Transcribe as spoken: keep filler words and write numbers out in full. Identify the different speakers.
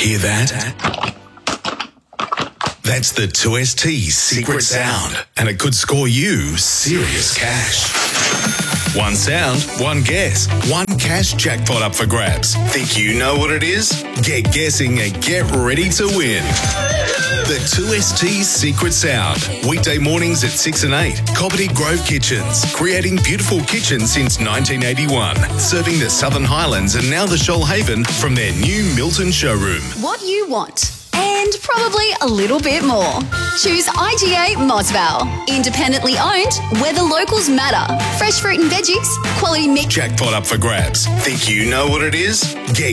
Speaker 1: Hear that? That's the two S T secret sound, and it could score you serious cash. One sound, one guess, one cash jackpot up for grabs. Think you know what it is? Get guessing and get ready to win. The two S T secret sound. Weekday mornings at six and eight. Cobbitty Grove Kitchens. Creating beautiful kitchens since nineteen eighty-one. Serving the Southern Highlands and now the Shoalhaven from their new Milton showroom.
Speaker 2: What you want. And probably a little bit more. Choose I G A Mosval. Independently owned, where the locals matter. Fresh fruit and veggies, quality mix.
Speaker 1: Jackpot up for grabs. Think you know what it is? Get